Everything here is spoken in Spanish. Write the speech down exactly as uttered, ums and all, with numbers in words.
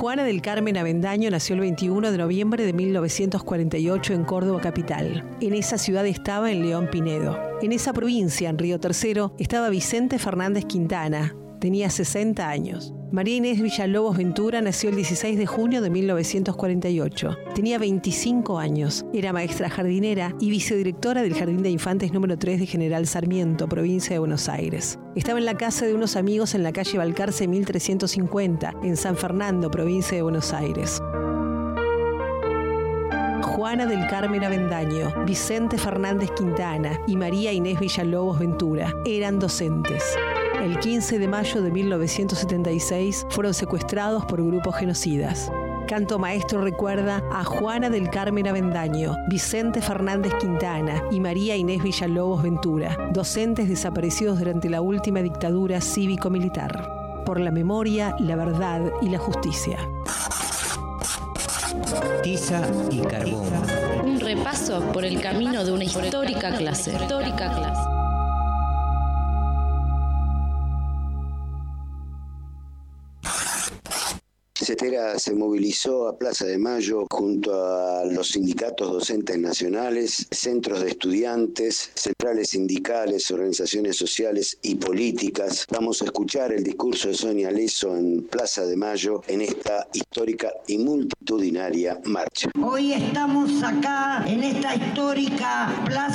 Juana del Carmen Avendaño nació el veintiuno de noviembre de mil novecientos cuarenta y ocho en Córdoba capital. En esa ciudad estaba en León Pinedo. En esa provincia, en Río Tercero, estaba Vicente Fernández Quintana. Tenía sesenta años. María Inés Villalobos Ventura nació el dieciséis de junio de mil novecientos cuarenta y ocho. Tenía veinticinco años. Era maestra jardinera y vicedirectora del Jardín de Infantes número tres de General Sarmiento, provincia de Buenos Aires. Estaba en la casa de unos amigos en la calle Balcarce mil trescientos cincuenta, en San Fernando, provincia de Buenos Aires. Juana del Carmen Avendaño, Vicente Fernández Quintana y María Inés Villalobos Ventura eran docentes. El quince de mayo de mil novecientos setenta y seis fueron secuestrados por grupos genocidas. Canto Maestro recuerda a Juana del Carmen Avendaño, Vicente Fernández Quintana y María Inés Villalobos Ventura, docentes desaparecidos durante la última dictadura cívico-militar. Por la memoria, la verdad y la justicia. Tiza y carbón. Un repaso por el camino de una histórica clase. Histórica clase. CETERA se movilizó a Plaza de Mayo junto a los sindicatos docentes nacionales, centros de estudiantes, centrales sindicales, organizaciones sociales y políticas. Vamos a escuchar el discurso de Sonia Leso en Plaza de Mayo en esta histórica y multitudinaria marcha. Hoy estamos acá en esta histórica Plaza